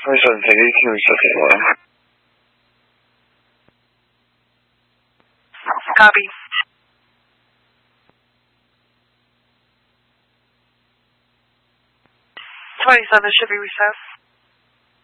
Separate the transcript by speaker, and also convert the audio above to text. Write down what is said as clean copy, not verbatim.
Speaker 1: 27 City, can we set the one?
Speaker 2: Copy. 27 should be reset.